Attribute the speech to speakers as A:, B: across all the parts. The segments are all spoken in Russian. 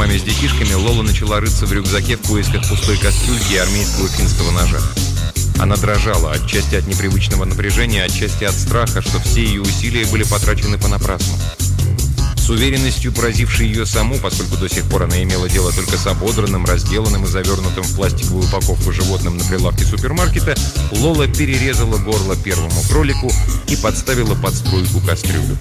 A: маме с детишками, Лола начала рыться в рюкзаке в поисках пустой кастрюльки и армейского финского ножа. Она дрожала, отчасти от непривычного напряжения, отчасти от страха, что все ее усилия были потрачены понапрасну. С уверенностью, поразившей ее саму, поскольку до сих пор она имела дело только с ободранным, разделанным и завернутым в пластиковую упаковку животным на прилавке супермаркета, Лола перерезала горло первому кролику и подставила под струйку кастрюлю.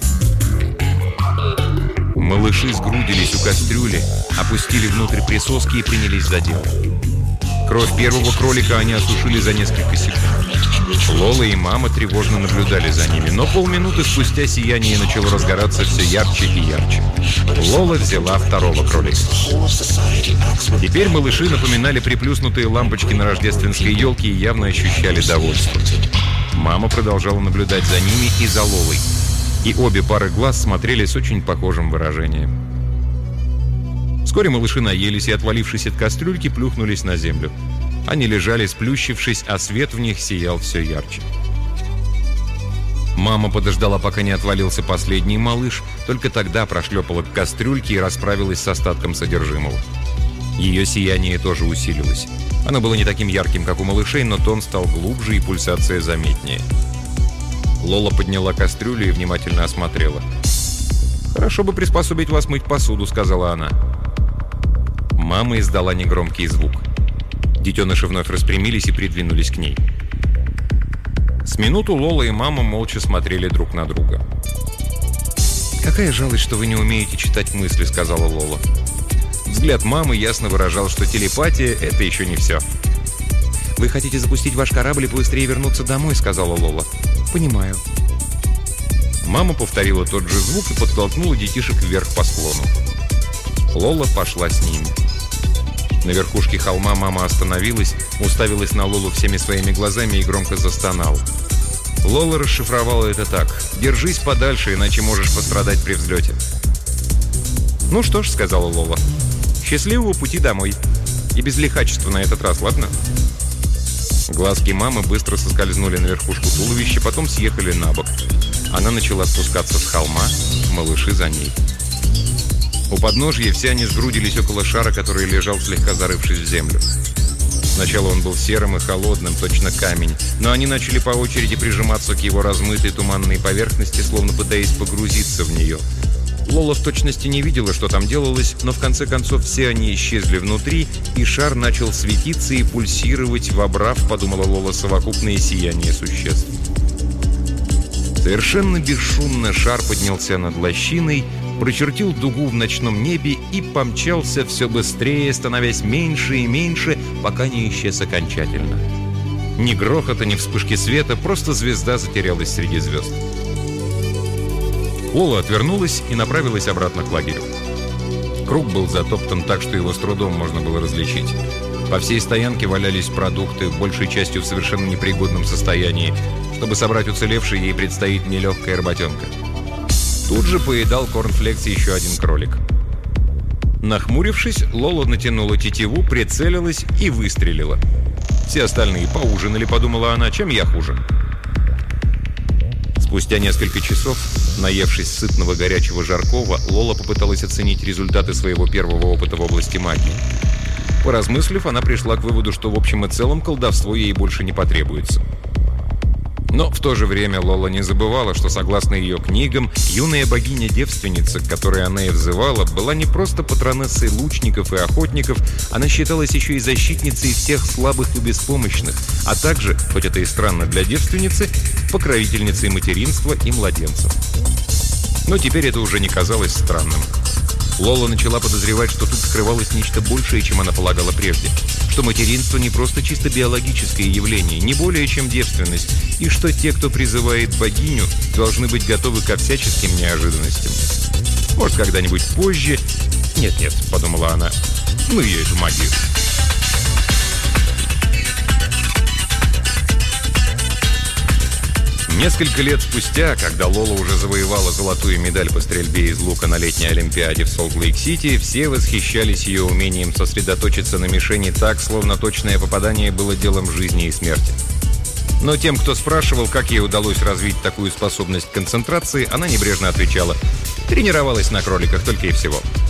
A: Малыши сгрудились у кастрюли, опустили внутрь присоски и принялись за дело. Кровь первого кролика они осушили за несколько секунд. Лола и мама тревожно наблюдали за ними, но полминуты спустя сияние начало разгораться все ярче и ярче. Лола взяла второго кролика. Теперь малыши напоминали приплюснутые лампочки на рождественской елке и явно ощущали довольство. Мама продолжала наблюдать за ними и за Лолой. И обе пары глаз смотрели с очень похожим выражением. Вскоре малыши наелись и, отвалившись от кастрюльки, плюхнулись на землю. Они лежали, сплющившись, а свет в них сиял все ярче. Мама подождала, пока не отвалился последний малыш, только тогда прошлепала к кастрюльке и расправилась с остатком содержимого. Ее сияние тоже усилилось. Оно было не таким ярким, как у малышей, но тон стал глубже и пульсация заметнее. Лола подняла кастрюлю и внимательно осмотрела. «Хорошо бы приспособить вас мыть посуду», — сказала она. Мама издала негромкий звук. Детеныши вновь распрямились и придвинулись к ней. С минуту Лола и мама молча смотрели друг на друга. «Какая жалость, что вы не умеете читать мысли», — сказала Лола. Взгляд мамы ясно выражал, что телепатия — это еще не все. «Вы хотите запустить ваш корабль и быстрее вернуться домой», — сказала Лола. «Понимаю». Мама повторила тот же звук и подтолкнула детишек вверх по склону. Лола пошла с ними. На верхушке холма мама остановилась, уставилась на Лолу всеми своими глазами и громко застонала. Лола расшифровала это так: «Держись подальше, иначе можешь пострадать при взлете». «Ну что ж», — сказала Лола, — «счастливого пути домой. И без лихачества на этот раз, ладно?» Глазки мамы быстро соскользнули на верхушку туловища, потом съехали на бок. Она начала спускаться с холма, малыши за ней. У подножья все они сгрудились около шара, который лежал, слегка зарывшись в землю. Сначала он был серым и холодным, точно камень, но они начали по очереди прижиматься к его размытой туманной поверхности, словно пытаясь погрузиться в нее. Лола в точности не видела, что там делалось, но в конце концов все они исчезли внутри, и шар начал светиться и пульсировать, вобрав, подумала Лола, совокупное сияние существ. Совершенно бесшумно шар поднялся над лощиной, прочертил дугу в ночном небе и помчался все быстрее, становясь меньше и меньше, пока не исчез окончательно. Ни грохота, ни вспышки света, просто звезда затерялась среди звезд. Лола отвернулась и направилась обратно к лагерю. Круг был затоптан так, что его с трудом можно было различить. По всей стоянке валялись продукты, большей частью в совершенно непригодном состоянии. Чтобы собрать уцелевшие, ей предстоит нелегкая работенка. Тут же поедал корнфлекс еще один кролик. Нахмурившись, Лола натянула тетиву, прицелилась и выстрелила. Все остальные поужинали, подумала она, чем я хуже. Спустя несколько часов, наевшись сытного горячего жаркого, Лола попыталась оценить результаты своего первого опыта в области магии. Поразмыслив, она пришла к выводу, что в общем и целом колдовство ей больше не потребуется. Но в то же время Лола не забывала, что, согласно ее книгам, юная богиня-девственница, к которой она и взывала, была не просто патронессой лучников и охотников, она считалась еще и защитницей всех слабых и беспомощных, а также, хоть это и странно для девственницы, покровительницей материнства и младенцев. Но теперь это уже не казалось странным. Лола начала подозревать, что тут скрывалось нечто большее, чем она полагала прежде. Что материнство не просто чисто биологическое явление, не более чем девственность, и что те, кто призывает богиню, должны быть готовы ко всяческим неожиданностям. Может, когда-нибудь позже... Нет-нет, подумала она, ну ее эту магию. Несколько лет спустя, когда Лола уже завоевала золотую медаль по стрельбе из лука на летней Олимпиаде в Солт-Лейк-Сити, все восхищались ее умением сосредоточиться на мишени так, словно точное попадание было делом жизни и смерти. Но тем, кто спрашивал, как ей удалось развить такую способность к концентрации, она небрежно отвечала: «Тренировалась на кроликах только и всего».